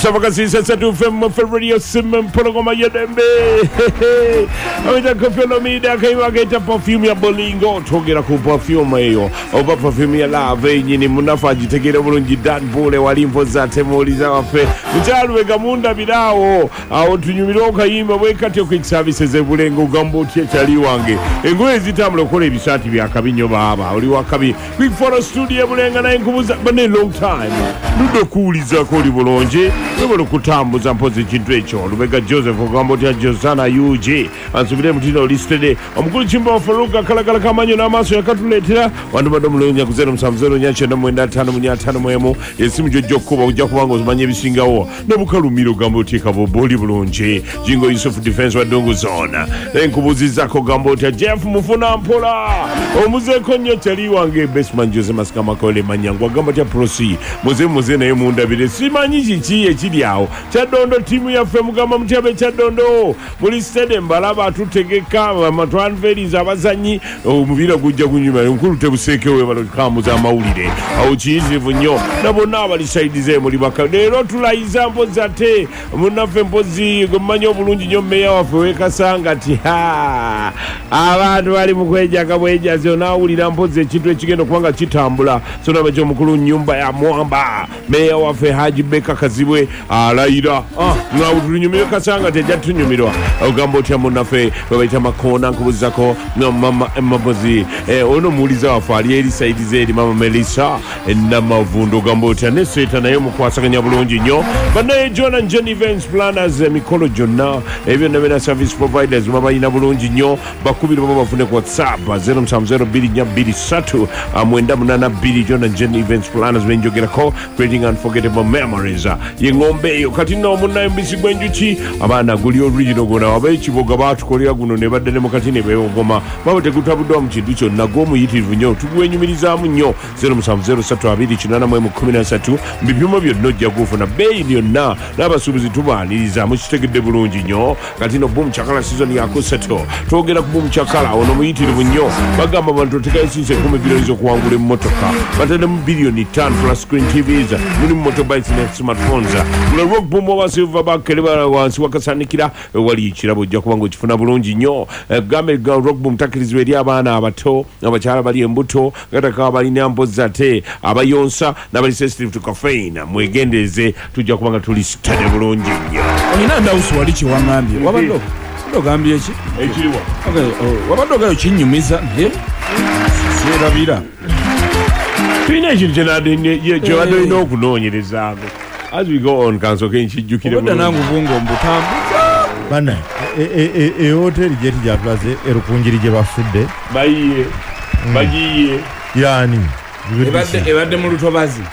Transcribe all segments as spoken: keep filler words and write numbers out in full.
Sabaka sisa satu fem radio sim programa yedembe. Awita kofilomida kaiwa geta perfume ya Bolingo togera ku perfume eyo. Oba perfume ya Lave nyini munafaji tegera bulungi Dan Bole walimpo za temoliza wafe. Mchalu wega munda bidawo. Awo tunyumiro kayimba wekati quick services ebulengo gambo tie chali wange. Engoye zitamlo kole bisati bya kabinyo baba. Oli wakabi quick for studio ebulenga na enkubuza bane long time. Nudo kuuliza koli bulonje. Webolo kutambuza mpozi chintu echo. Lubega Joseph gambo tia Josana U J. Ansubire mutino listed. Omukulu chimba Faruka kalakala kamanyo na maso yakatuletera. Wandu bado mulonja kuzero msamzero nyache na mwenda tano munya tano mwemo. Yesimu jojo kuba uja kubango zmanye bisinga wo. Nabukalumiro gambo tia kabo boli bulonje. Jingo Yusuf Defense wa dongo zona. Enkubuzi zako gambo tia Jeff Mufuna Mpola. Omuze konyo chali wange bestman Jose Maskama kole manyangwa gambo tia prosi. Muze muze na yemu undabide. Simanyi chichiye chidi yao. Chadondo timu ya femu kama mtiabe chadondo. Muli stede mbalaba tutegeka. Matuan veri za wazanyi. Muvira kuja kunyuma. Mkulu tebuseke uwe walo kamu za maulide. Au chihizi vunyo. Nabo nawa lisaidize muli baka. Nero tula izampo zate. Munafe mpozi. Manyo bulunji nyomeya wafeweka sangati. Haa. Abantu wali mkweja kabweja. Zio na ulida mpozi. Chitwe chikeno kwanga chitambula. Sona mecho mkulu nyumba ya mwamba. Meya wafe Haji Beka Kazibwe. Alaira. Ah. Nga utunyumiro kasanga teja tunyumiro. Ugambo tia munafe. Wabaita makona kubuzako. Nga mama mpozi. Eh, ono muliza wafali. Eri saidi zedi mama Melissa. Na mavundo gambo tia neseta na yemu kwa saka nyabulonji nyo. Banaye John and Jen Events Planners. Mikolo Jona. Evyo na service providers. Mama ina bulonji nyo. Bakubiri mama wafune kwa WhatsApp. zero msam zero bili nya bili satu. Mwenda mnana bili John and Jen Events Planners. Wenjo gira ko. Creating unforgettable memories. Yengombe yo katina omuna mbisi gwenjuchi. Abana guli original gona. Wabechi boga batu korea guno nebadde nemokatine beyo goma. Mama tekutabudo mchinducho. Nagomu yiti vunyo. Tuguwe nyumiriza munyo. zero msam zero satu abili chinana mwemu kumina satu. Mbipimo vyo noja gufu na bei liyo na. Naba subuzi tuba niliza. Mchitegede bulunji nyo. Katino boom chakala season ya kusato. Togera kuboom chakala. Ono mwiti vunyo. Bagamba bantu tika isinse kume bilionizo kuangule motoka. Batade mbilioni tan plus screen T Vs. Muni motorbikes na smartphones. Mula rock boom wa silverback keleba wansi wakasanikira. Wali ichirabo jakuwango chifuna bulunji nyo. Game rock boom takirizweri abana abato. Abachara bali embuto. Gata kawa bali nyambo zate. Abayonsa. Nabali sensitive to caffeine. Mwegendeze. Tuja kuwanga tulistade bulunji nyo. Inanda usu walichi wangambi. Wabando. Wabando echi. Echiriwa. Okay. Wabando gayo chinyumiza. He? Sera vira. Tuine chiri chenade ye chewado ino kunonyereza ako. As we go on kanso kenchi jukire bulungi. Wabanda nangu vungo mbutambu. Bana, e e e hoteli jeti ja plaze erukunjiri je bafudde. Bayiye. Bagiye. Yani. Ebadde ebadde mu lutobazi.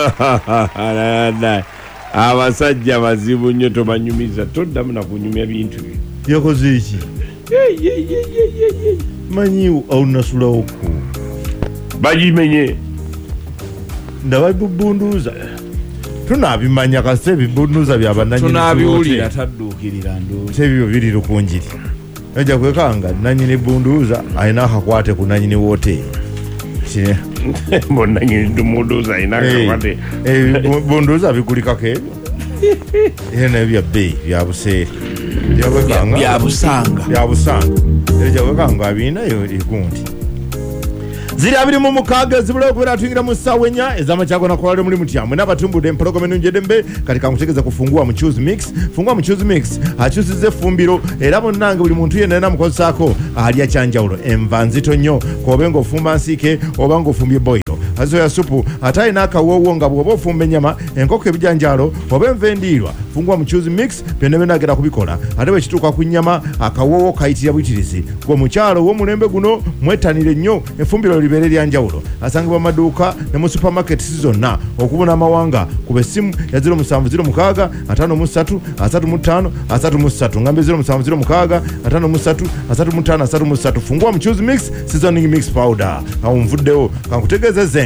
Ala. Abasajja bazibu nnyo tobanyumiza toddamu na kunyumya bintu bye. Yakoze iki? Hey hey hey hey hey. Manyi aunasula oku. Bajimenye. Ndaba bubunduza. Tunabimanya kase bibunduza byabananyi. Tunabiwulira taddukirira ndo. Sebyo biri lukunjiri. Eja kwekanga nanyine bunduza ayina akakwate kunanyine wote. Kine. Mbona nyine bunduza ina akakwate. Eh bunduza bikulika ke. Yene bya bei bya buseri. Yakwekanga. Bya busanga. Bya busanga. Eja kwekanga abina yo ikundi. Ziri abiri mu mukaga zibula kubera tuingira mu sawenya ezama chako na kwale muri mutiamwe n'abatumbude mpoloko menu njedembe katika kutegeza kufungua mu choose mix fungua mu choose mix achusize fumbiro era bonnange buli muntu yene na mukozi sako ali achanjaulo emvanzito nnyo kobengo fumba nsike obango fumbye boyo azo ya supu atai naka wowo nga bwo bofumbe nyama enkoko ebijanjalo obenvendirwa fungua mu choose mix pende benagera kubikola atewe kituka kunyama akawowo kayitira bwitirizi kwa mukyalo wo mulembe guno mwetanire nnyo efumbiro libere lyanjawulo asangibwa maduka ne mu supermarket zonna okubona amawanga kube simu ya zero musanvu zero mukaga atano musatu asatu mutano asatu musatu ngambe zero musanvu zero mukaga atano musatu asatu mutano asatu musatu fungua mu choose mix seasoning mix powder au mvuddeo kankutegeze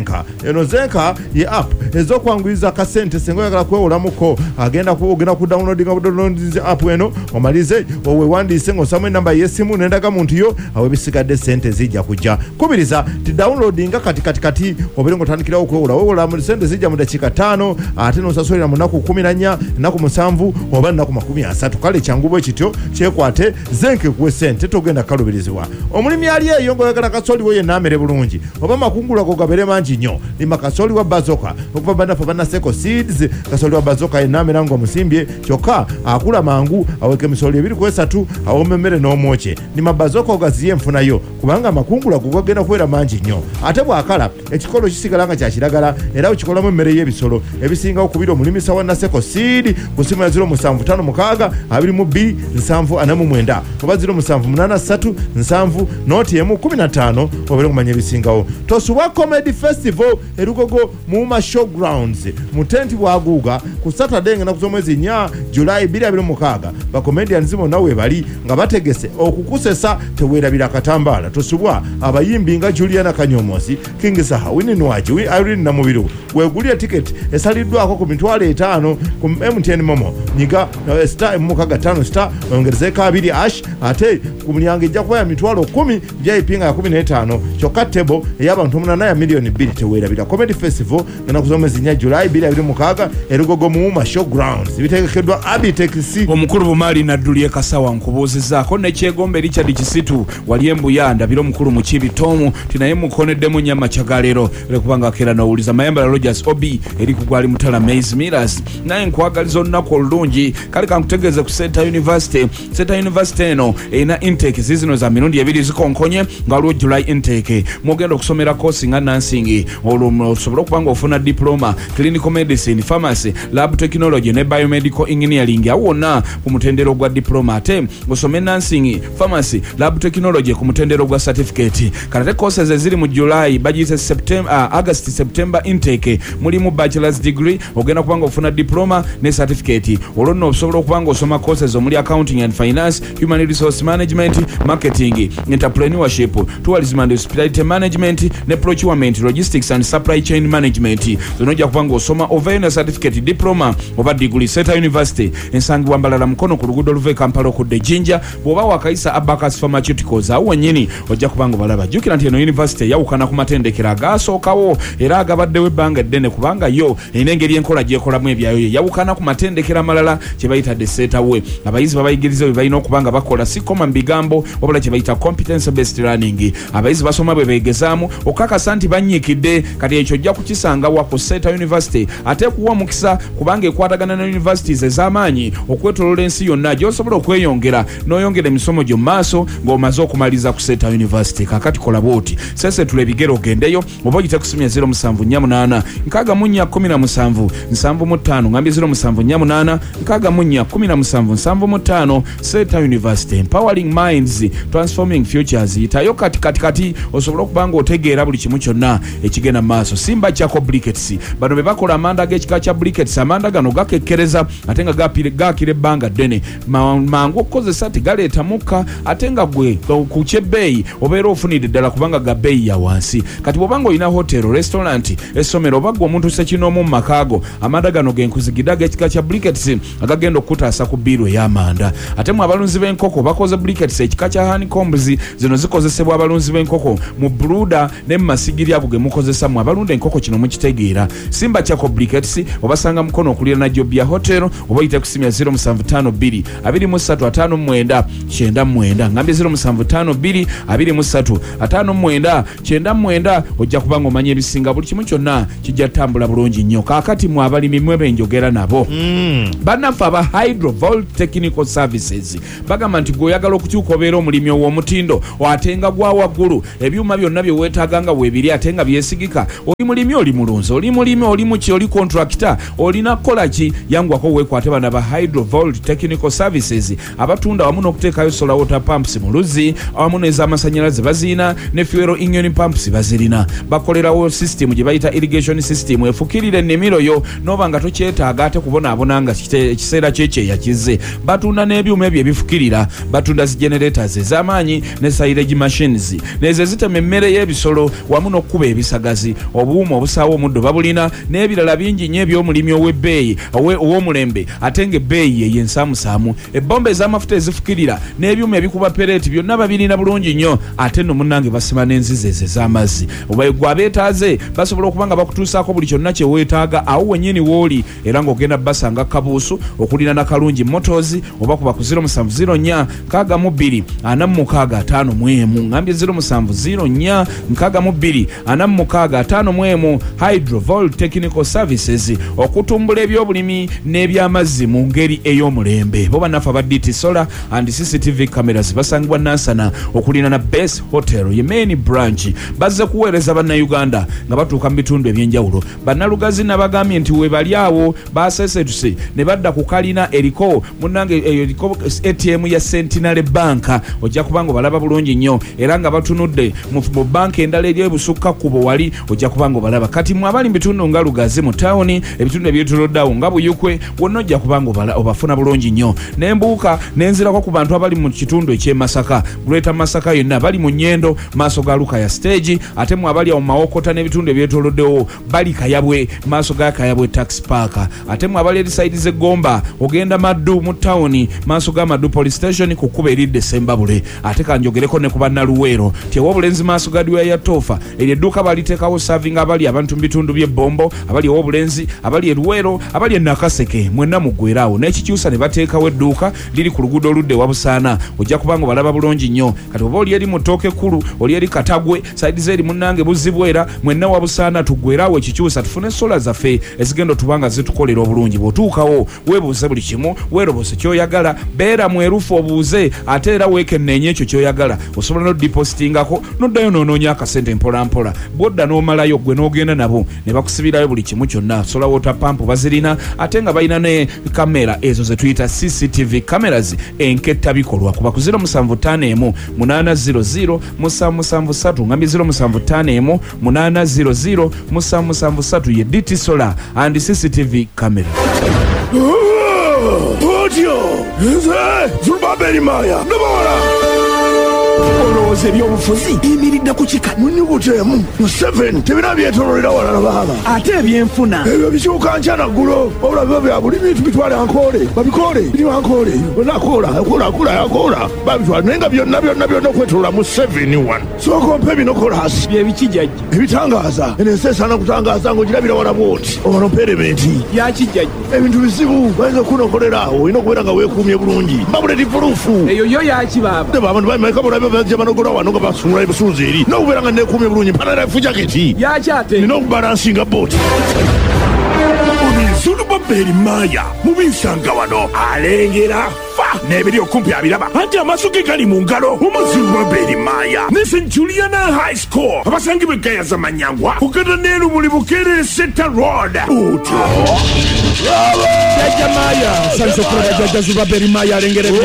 Zenka. Eno Zenka ye app ezokwangwiza akasente sengo yagala kwewolamuko agenda kugenda ku downloadinga downloading app eno omalize owe wandise ngo samwe namba yesimu nendaga muntu yo awe bisigadde sente zijja kujja kubiriza ti downloadinga kati kati kati obirengo tandikira okwewola wewola mu sente zijja mu dakika tano ate no sasolera mu naku kumi na nnya naku musanvu oba naku makumi asatu kale changubo ekityo kyekwate Zenke kuwe sente togenda kalubirizibwa omulimi ali eyongo yagala kasoli we namere bulungi oba makungula ko gabere manji nnyo ni makasoli wa bazoka okuva banda fabana seko seeds kasoli wa bazoka enamera ngo musimbye kyokka akula mangu aweke misoli ebiri kwesatu awomemere n'omwoche ni mabazoka ogaziye mfunayo kubanga makungula ko gagenda kwera manji nnyo ate bwakala ekikolo kisigalanga kya kiragala era ukikolamu emmere y'ebisolo ebisinga okubira omulimi sawa na seko seed kusimu ya zero musanvu tano mukaaga abiri mu bbiri nsanvu ana mu mwenda oba zero musanvu munana ssatu nsanvu noti emu kumi na ttaano obere kumanya ebisingawo tosuwa comedy festival erugogo muuma showgrounds mu tenti bwaguuga ku Saturday nga nakuzo mwezi nya July bbiri abiri mukaaga ba comedians bonna we bali nga bategese okukusesa teweerabira akatambala tosubwa abayimbi nga Juliana Kanyomosi King Saha Winnie Nwaji wi Irene Namubiru wegulia ticket esaliddwako ku mitwalo etaano ku M T N Momo nyiga uh, star mukaga tano star ongerezeka abiri ash ate ku mulyango ejja kuba ya mitwalo kumi byayipinga ya kumi na etaano kyokka tebo ey'abantu omunana ya miliyoni bbiri teweerabira comedy festival nga kuzomezi nya July bbiri abiri mukaaga erugogo muuma showgrounds bitegekeddwa Abitex omukulu Bumali Nadduli Kasawa nkubuuzizaako nekyegombe Richard Kisitu wali embuyanda biro mukulu mu Kibitomu tinaye mukoneddemu nyama kyagalero lekubanga kera n'owuliza Mayambala Rogers Obi eri kugwali mutala Maze Millers naye nkwagaliza olunaku olulungi kale kankutegeeze ku Center University Center University eno erina intake zizino za mirundi ebiri zikonkonye nga waliwo July intake mugenda okusomera kosi nga nursing olwo osobola okubanga ofuna diploma clinical medicine pharmacy lab technology ne biomedical engineering awona ku mutendero gwa diploma ate osome nursing pharmacy lab technology ku mutendero gwa certificate karate courses eziri mu July bagise September uh, August September intake mulimu bachelor's degree ogenda kubanga ofuna diploma ne certificate olwo no osobola okubanga osoma courses omuli accounting and finance human resource management marketing entrepreneurship tourism and hospitality management ne procurement logistics and supply chain management zonojja kubanga osoma over na certificate diploma oba degree Center University ensangi wambalala mukono ku luguudo luve Kampala okudde Jinja bwoba wakaisa Abacus Pharmaceuticals awo nyini ojja kubanga balaba jukira nti eno university yawukana ku matendekera gasookawo era agabaddewo ebbanga eddene kubanga yo enengeri enkola gyekolamu ebyayo yawukana ku matendekera malala kye bayita desetawe abayizi babayigiriza bwe balina okubanga bakola sikoma mbigambo wabula kye bayita competence based learning abayizi basoma bwe beegezaamu okakasa nti banyiikidde kati ekyo ojja kukisanga wa ku Center University ate kuwa mukisa kubanga ekwatagana na universities ez'amaanyi okwetolola ensi yonna gy'osobola okweyongera n'oyongera emisomo gyo mu maaso ng'omaze okumaliza ku Center University kakati kola bwoti sese tule bigero ogendeyo oba oyite kusomya zero musanvu nnya munaana nkaaga mu nnya kumi na musanvu nsanvu mu ttaano ngambye zero musanvu nnya munaana nkaaga mu nnya kumi na musanvu nsanvu mu ttaano Center University empowering minds transforming futures yitayo kati kati kati osobola okubanga otegeera buli kimu kyonna ekigenda mu maaso simba kyako briquettes bano be bakola amanda g'ekika kya briquettes amanda gano gakekkereza ate nga gapire gakire ebbanga ddene mangu okukozesa tegaleeta mukka ate nga gwe ku kyebbeeyi obeera ofunidde ddala kubanga ga bbeeyi ya wansi kati bw'obanga olina hotero restaurant essomero oba gwe omuntu sekinoomu mu makaago amanda gano genkuzigidde ag'ekika kya briquettes agagenda okutaasa ku bbiiro ey'amanda ate mu abalunzi b'enkoko bakoze briquettes ekika kya honeycombs zino zikozesebwa abalunzi b'enkoko mu bruda ne mu masigiri ago ge mukozesa mu abalunda enkoko kino mukitegeera simba kyako briquettes obasanga mukono okulira na Jobia Hotel oba oyite kusimya zero musanvu ttaano bbiri abiri mu ssatu ataano mu mwenda kyenda mu mwenda ngambye zero musanvu ttaano bbiri abiri mu ssatu ataano mu mwenda kyenda mu mwenda ojja kubanga omanya ebisinga buli kimu kyonna kijja ttambula bulungi nnyo kaakati mu abalimi mwe benjogera nabo mm. bannaffe aba Hydrovolt Technical Services bagamba nti gweoyagala okukyuka obeera omulimi ow'omutindo ate nga gwa waggulu ebyuma byonna bye weetaaga nga weebiri ate nga byesigika oli mulimi oli mulunzi oli mulimi oli muki oli contractor olina kukola ki yangwako weekwate bana ba Hydrovolt Technical Services abatunda wamu n'okuteekayo solar water pumps mu luzzi awamu n'ez'amasannyalaze baziina ne fuel injection pumps bazirina bakolerawo system gye bayita irrigation system efukirira ennimiro yo n'oba nga tokyetaaga ate kubonaabona nga ekiseera kyekyeya kizze batunda n'ebyuma ebyo ebifukirira batunda zi generators ez'amaanyi ne silage machines nezo zitema emmere y'ebisolo wamu n'okkuba ebisagazi obuuma obusaawa omuddo babulina n'ebirala bingi nnyo eby'omulimi ow'ebbeeyi ow'omulembe ate ng'ebbeeyi eyo ensaamusaamu ebbomba ez'amafuta ezifukirira n'ebyuma ebikuba pereeti byonna babirina bulungi nnyo ate nno munnange basima n'enzizi ezo ez'amazzi gwe abeetaaze basobola okuba nga bakutuusaako buli kyonna kye weetaaga awo wennyini w'oli era ng'ogenda basanga kabuusu okulina na kalungi motors oba kuba ku zero seven zero nnya nkaaga mu bbiri ana mu mukaaga ataano mu emu ngambye zero seven zero nnya nkaaga mu bbiri ana mu mukaaga ataano mu emu Hydrovol Technical Services okutumbula ebyobulimi n'ebyamazzi mu ngeri ey'omulembe bo bannaffe aba D T Solar and C C T V cameras basangibwa Nansana okulina na Base Hotel ye main branch bazze kuweereza bannayuganda nga batuuka mu bitundu ebyenjawulo bannalugazi nabagambye nti we bali awo basesetuse ne badda ku kalina eriko munnange eriko A T M ya Centenary Bank ojja kubanga balaba bulungi nnyo era nga batunudde mu banka endala eri ebusukka kubo wali ojja kubanga balaba kati mu abali mu bitundu nga Lugazi mu tawuni ebitundu ebyetoloddawo nga Buyukwe wonna ojja kubanga obafuna bulungi nnyo n'embuuka n'enzirako ku bantu abali mu kitundu eky'e Masaka Greater Masaka yonna bali mu nnyendo maaso ga Lukaya stage ate mu abali mu Mawokota n'ebitundu ebyetoloddewo bali Kayabwe maaso ga Kayabwe tax park ate mu abali side ze Gomba ogenda Maddu mu tawuni maaso ga Maddu police station ku kuba eri December bule ate kanjogereko ne ku bannaluweero tyewo obulenzi maaso ga Dwyer ya Tofa eri edduuka baliteekawo serving abali abantu mu bitundu by'ebbombo abali obulenzi abali eruweero abali Nakaseke mwenna muggweeraawo n'ekikyusa ne bateekawo edduuka liri ku luguudo oludde Wabusaana ojja kubanga balaba bulungi nnyo kati oba oli eri mu ttooke kkulu oli eri Katagwe saidi zeri munnange Buzibwera mwenna Wabusaana tuggweeraawo ekikyusa tufune sola zaffe ezigenda otubanga zitukolera obulungi bw'otuukawo weebuuze buli kimu weerobose ky'oyagala beera mwerufu obuuze ate era weekenneenye ekyo ky'oyagala osobola n'odipositingako n'oddayo n'onoonya akasente mpola mpola bw'odda n'omalayo gwe n'ogenda nabo ne bakusibirayo buli kimu kyonna sola wota pampu bazirina ate nga balina ne kamera ezo ze tuyita C C T V cameras enketta bikolwa kuba ku zero seven five emu munana zero zero musanvu musanvu ssatu ngambi zero seven five emu munana zero zero musanvu musanvu ssatu ye D T Solar and C C T V camera. Otyo nze Zurubabeli Maya nabawala olowooza ebyobufuzi biyimiridde ku kika munibutemu mu seven tebina byetololera walala baaba ate ebyenfuna ebyo bikyuka nkya naggulo wabula biba bya buli bintu bitwale ankoole babikoole biri bankoole bonna akoola akoola akoola akoola babitwala naye nga byonna byonna byonna okwetolola mu seven one sooka ompe bino kolasi byebikijajja ebitangaaza enensi esaana kutangaaza ng'ogirabira wala bwoti ono perementi yakijajja ebintu bizibu bayinza okunokolera awo olina okubeera nga weekuumye bulungi mbabuleti fuluufu eyo yo yakibaaba abantu bamaika bulabe bajja banogola wano nga basumula ebisunzi eri n'okubeera nga neekuumye bulungi mpanala efu jaketi yakyate nina okubalansinga booti Zurubabeli Maya mubinsanga wano alengera fa n'ebiri okumpi abiraba anti amaaso ge gali mu ngalo Zurubabeli Maya ne Saint Juliana High School abasangibwe Gayaza Manyangwa kugenda n'erumuli Bukeerere Center Road utyo Jajja Maya sanso kula Jajja Zurubabeli Maya alengera ebyo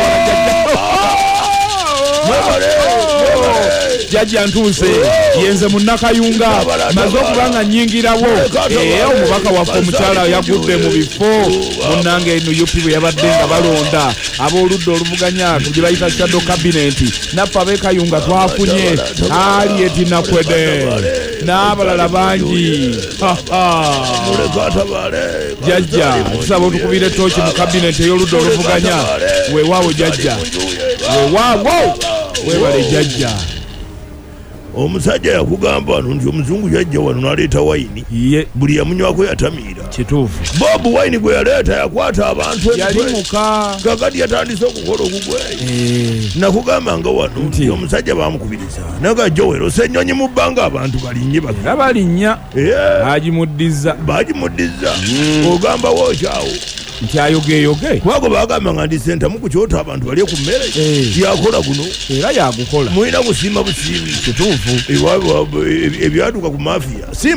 Jajja ntuuse yenze munnakayunga maze okubanga nnyingirawo ee omubaka waffe omukyala yagudde mu bifo munnange eno U P bwe yabadde nga balonda ab'oludda oluvuganya gye bayita shadow cabinet naffe ab'ekayunga twafunye ali etinakwede n'abalala bangi Jajja tusaba otukubire tooki mu cabinet ey'oludda oluvuganya weewaawo Jajja weewaawo weebale Jajja omusajja yakugamba wano nti omuzungu yajja wano n'aleeta wayini buli yamunywako yatamiira kituufu Bob wayini gwe yaleeta yakwata abantu yalimuka kakati yatandise okukola ogugweyo nakugamba nga wano nti omusajja bamukubiriza nagajowero senyonyi mu bbanga abantu balinnye era balinnya bagimuddiza bagimuddiza ogamba wookyawo nti ayogeeyoge kwago bagamba nga ndi senta mukukyota abantu balye ku mmere yakola guno era yagukola mulina kusiima busiimi kituufu ebyatuuka ku mafiya